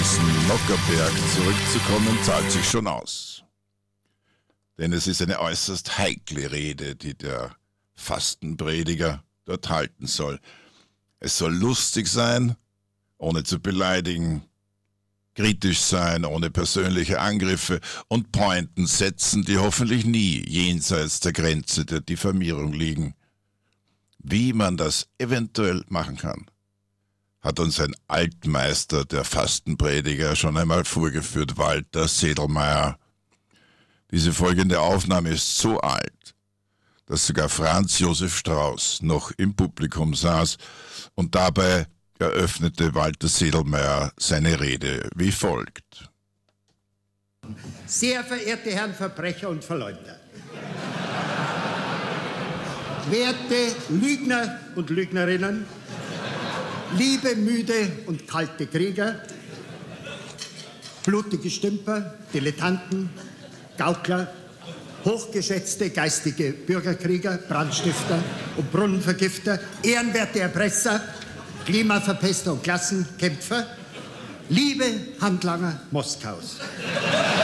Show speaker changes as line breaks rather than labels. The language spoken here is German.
diesen Nockerberg zurückzukommen, zahlt sich schon aus. Denn es ist eine äußerst heikle Rede, die der Fastenprediger dort halten soll. Es soll lustig sein, ohne zu beleidigen, kritisch sein, ohne persönliche Angriffe und Pointen setzen, die hoffentlich nie jenseits der Grenze der Diffamierung liegen. Wie man das eventuell machen kann, hat uns ein Altmeister der Fastenprediger schon einmal vorgeführt, Walter Sedlmayr. Diese folgende Aufnahme ist so alt, dass sogar Franz Josef Strauß noch im Publikum saß, und dabei eröffnete Walter Sedlmayr seine Rede wie folgt.
Sehr verehrte Herren Verbrecher und Verleumder, werte Lügner und Lügnerinnen, liebe, müde und kalte Krieger, blutige Stümper, Dilettanten, Gaukler, hochgeschätzte geistige Bürgerkrieger, Brandstifter und Brunnenvergifter, ehrenwerte Erpresser, Klimaverpester und Klassenkämpfer, liebe Handlanger Moskaus.